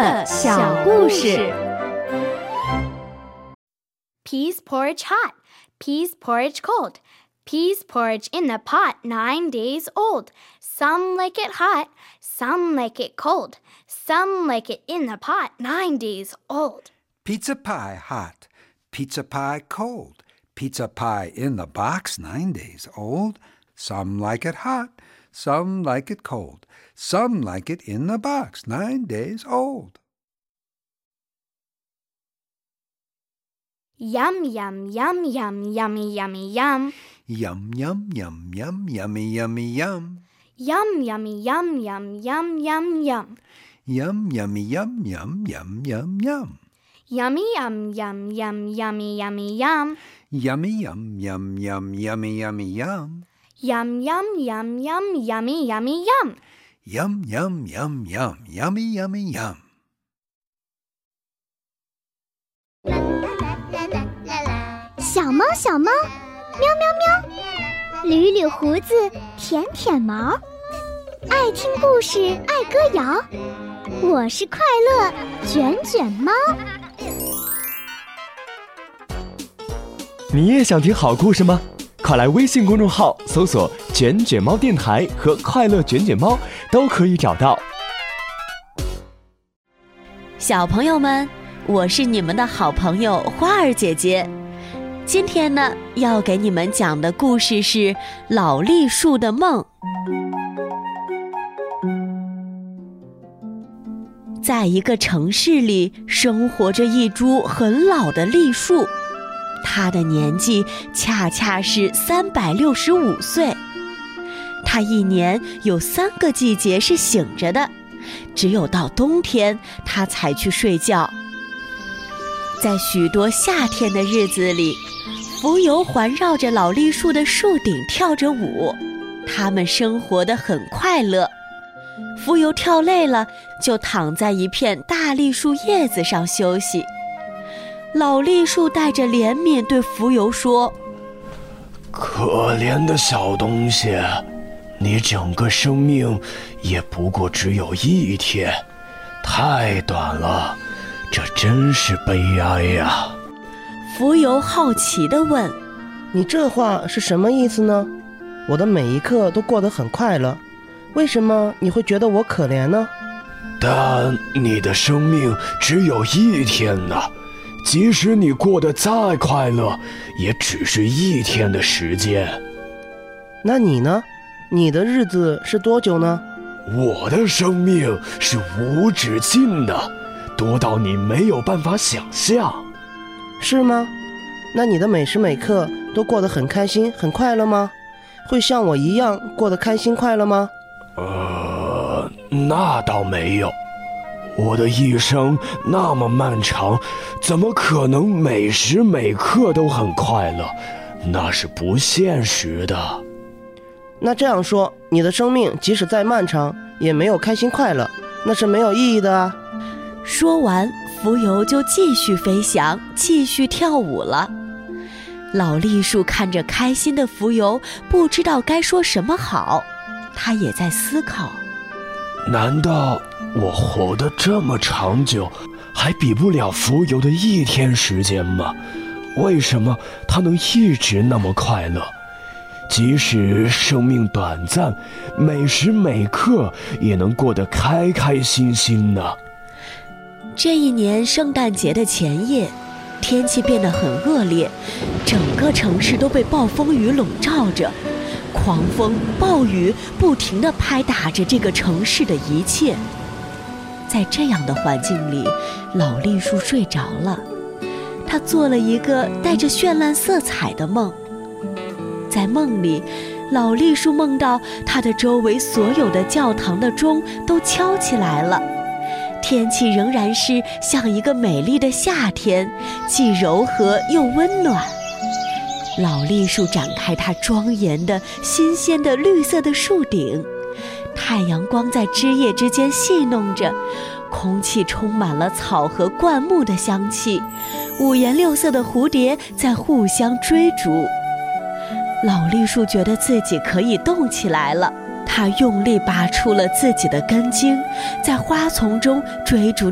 的小故事。 Peas porridge hot, peas porridge cold. Peas porridge in the pot 9 days old. Some like it hot, some like it cold. Some like it in the pot 9 days old. Pizza pie hot, pizza pie cold. Pizza pie in the box 9 days old. Some like it hot, some like it cold. Some like it in the box 9 days old. Yum, yum, yum, yum, yummy, yummy, yum. Yum, yum, yum, yum, yummy, yummy, yum. Yum, yummy, yum, yum, yum, yum, yum. Yum, yummy, yum, yum, yum, yum, yum. Yummy, yum, yum, yum, yummy, yummy, yum. Yummy, yum, yum, yum, yummy, yummy, yum. Yum, yum, yum, yum, yummy, yummy, yum. Yum, yum, yum, yum, yummy, yummy, yum. 小猫小猫，喵喵喵，捋捋胡子，舔舔毛，爱听故事，爱歌谣。我是快乐卷卷猫。 你也想听好故事吗？快来微信公众号搜索“卷卷猫电台”和“快乐卷卷猫”，都可以找到。 小朋友们，我是你们的好朋友花儿姐姐。今天呢，要给你们讲的故事是老栗树的梦。在一个城市里，生活着一株很老的栗树，它的年纪恰恰是365岁。它一年有3个季节是醒着的，只有到冬天它才去睡觉。在许多夏天的日子里，蜉蝣环绕着老栗树的树顶跳着舞，它们生活得很快乐。蜉蝣跳累了，就躺在一片大栗树叶子上休息。老栗树带着怜悯对蜉蝣说：“ 可怜的小东西，你整个生命也不过只有1天，太短了，这真是悲哀呀。” 蜉蝣好奇地问：“ 你这话是什么意思呢？我的每一刻都过得很快乐，为什么你会觉得我可怜呢？” 但你的生命只有1天呢，即使你过得再快乐，也只是1天的时间。 那你呢？你的日子是多久呢？ 我的生命是无止境的，多到你没有办法想象。 是吗？那你的每时每刻都过得很开心很快乐吗？会像我一样过得开心快乐吗？ 那倒没有。我的一生那么漫长，怎么可能每时每刻都很快乐？那是不现实的。 那这样说，你的生命即使再漫长，也没有开心快乐，那是没有意义的啊。 说完，蜉蝣就继续飞翔，继续跳舞了。老栗树看着开心的蜉蝣，不知道该说什么好。他也在思考： 难道我活得这么长久，还比不了蜉蝣的1天时间吗？为什么它能一直那么快乐？即使生命短暂，每时每刻也能过得开开心心呢？ 这一年圣诞节的前夜，天气变得很恶劣，整个城市都被暴风雨笼罩着，狂风暴雨不停地拍打着这个城市的一切。在这样的环境里，老栗树睡着了，他做了一个带着绚烂色彩的梦。在梦里，老栗树梦到他的周围所有的教堂的钟都敲起来了，天气仍然是像一个美丽的夏天，既柔和又温暖。老栗树展开它庄严的、新鲜的绿色的树顶，太阳光在枝叶之间戏弄着，空气充满了草和灌木的香气，五颜六色的蝴蝶在互相追逐。老栗树觉得自己可以动起来了，它用力拔出了自己的根茎，在花丛中追逐